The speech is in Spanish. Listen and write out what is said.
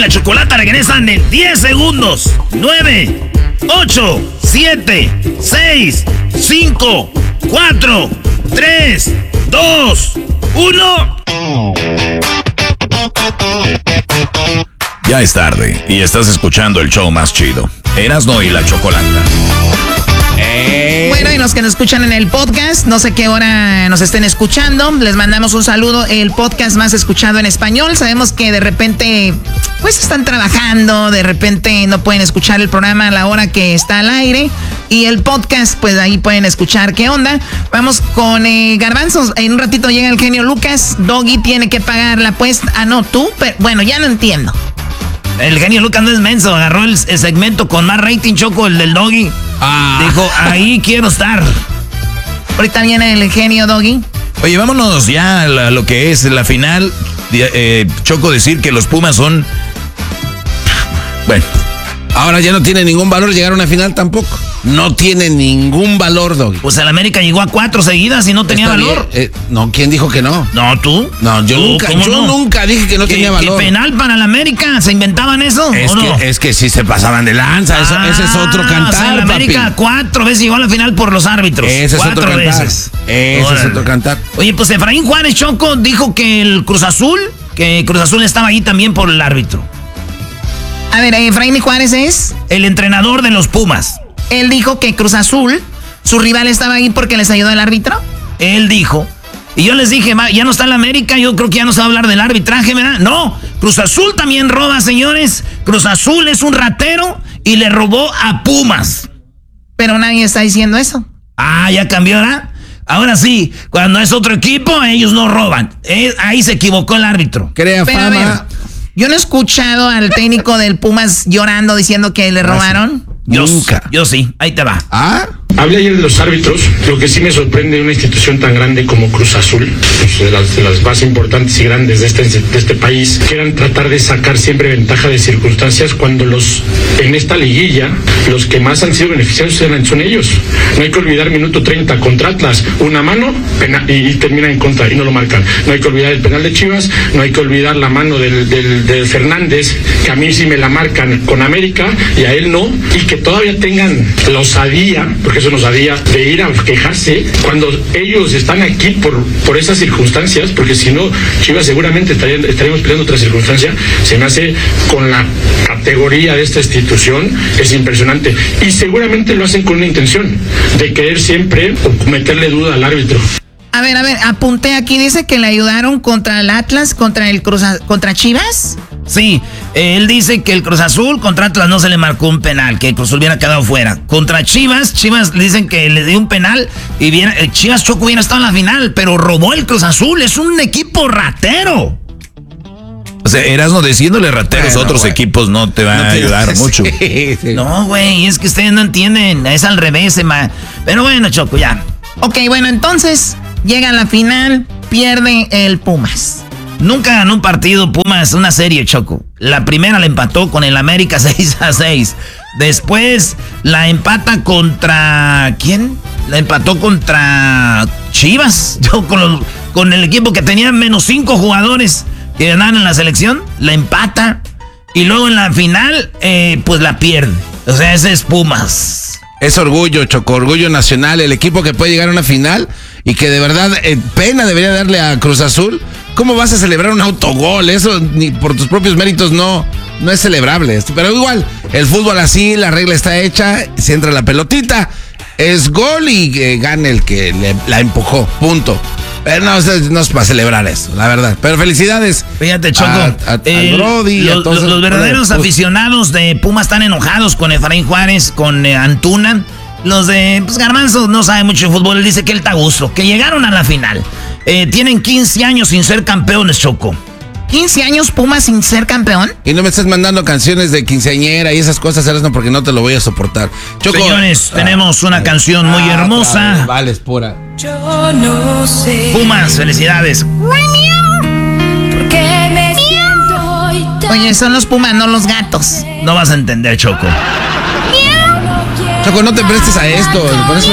la Chocolata regresan en 10 segundos. 9, 8, 7, 6, 5, 4, 3, 2, 1. Ya es tarde y estás escuchando el show más chido, Erasmo y la Chocolata. Bueno, y los que nos escuchan en el podcast, no sé qué hora nos estén escuchando, les mandamos un saludo, el podcast más escuchado en español. Sabemos que de repente, pues están trabajando, de repente no pueden escuchar el programa a la hora que está al aire. Y el podcast, pues ahí pueden escuchar qué onda. Vamos con Garbanzos, en un ratito llega el genio Lucas, Doggy tiene que pagar la apuesta. Ah, no, tú, pero bueno, ya no entiendo. El genio Lucas no es menso, agarró el segmento con más rating, Choco, el del Doggy. Dijo, ahí quiero estar. Ahorita viene el genio Doggy. Oye, vámonos ya a lo que es la final. Choco, decir que los Pumas son... Bueno, ahora ya no tiene ningún valor llegar a una final tampoco. No tiene ningún valor, Doggy. Pues el América llegó a 4 seguidas y no tenía valor. No, ¿quién dijo que no? No, ¿tú? No, yo nunca dije que no tenía valor. ¿Qué penal para el América? ¿Se inventaban eso? Es que sí se pasaban de lanza. Ese es otro cantar, o sea, el América papi. 4 veces llegó a la final por los árbitros. Ese es 4 otro cantar. veces. Ese es otro cantar. Oye, pues Efraín Juárez, Choco, dijo que el Cruz Azul estaba ahí también por el árbitro. A ver, Efraín Juárez es... el entrenador de los Pumas. Él dijo que Cruz Azul, su rival, estaba ahí porque les ayudó el árbitro. Él dijo. Y yo les dije, ya no está el América, yo creo que ya no se va a hablar del arbitraje, ¿verdad? No, Cruz Azul también roba, señores. Cruz Azul es un ratero y le robó a Pumas. Pero nadie está diciendo eso. Ya cambió, ¿verdad? Ahora sí, cuando es otro equipo, ellos no roban. Ahí se equivocó el árbitro. Crea pero, fama. a ver, yo no he escuchado al técnico del Pumas llorando diciendo que le robaron. Nunca. Yo sí, ahí te va. Hablé ayer de los árbitros. Lo que sí me sorprende de una institución tan grande como Cruz Azul, pues de las más importantes y grandes de este país, quieran tratar de sacar siempre ventaja de circunstancias cuando en esta liguilla los que más han sido beneficiados son ellos. No hay que olvidar minuto 30 contra Atlas, una mano y termina en contra y no lo marcan. No hay que olvidar el penal de Chivas, no hay que olvidar la mano del Fernández, que a mí sí me la marcan con América y a él no, y que todavía tengan la osadía, porque eso nos osadía de ir a quejarse cuando ellos están aquí por esas circunstancias, porque si no, Chivas seguramente estaríamos peleando otra circunstancia. Se me hace, con la categoría de esta institución, es impresionante, y seguramente lo hacen con una intención de querer siempre meterle duda al árbitro. A ver, apunté aquí, dice que le ayudaron contra el Atlas, contra Chivas. Sí, él dice que el Cruz Azul contra Atlas no se le marcó un penal, que el Cruz Azul hubiera quedado fuera. Contra Chivas le dicen que le dio un penal y Chivas, Choco, hubiera estado en la final, pero robó el Cruz Azul, es un equipo ratero. O sea, Erasmo, diciéndole rateros a otros equipos no te van a ayudar mucho. Sí. No, güey, es que ustedes no entienden, es al revés, pero bueno, Choco, ya. Ok, bueno, entonces llega a la final, pierde el Pumas. Nunca ganó un partido Pumas, una serie, Choco. La primera la empató con el América 6-6. Después la empata contra... ¿quién? La empató contra Chivas. Yo con el equipo que tenía menos 5 jugadores que ganaron en la selección, la empata. Y luego en la final, pues la pierde. O sea, ese es Pumas. Es orgullo, Choco, orgullo nacional. El equipo que puede llegar a una final y que de verdad pena debería darle a Cruz Azul. ¿Cómo vas a celebrar un autogol? Eso ni por tus propios méritos no es celebrable. Pero igual, el fútbol así, la regla está hecha, se entra la pelotita, es gol y gana el que la empujó, punto. Pero no es para celebrar eso, la verdad. Pero felicidades. Fíjate, Choco, a Brody, los verdaderos aficionados de Pumas están enojados con Efraín Juárez, con Antuna. Los de Garbanzo no saben mucho de fútbol. Él dice que él está a gusto, que llegaron a la final. Tienen 15 años sin ser campeones, Choco. 15 años Pumas sin ser campeón. Y no me estés mandando canciones de quinceañera y esas cosas, Erasmo, porque no te lo voy a soportar. Choco, señores, tenemos una canción muy hermosa. Vale, es pura. Yo no sé. Pumas, felicidades. Porque me siento hoy tan... Oye, son los Pumas, no los gatos. No vas a entender, Choco. Choco, no te prestes a esto. Por eso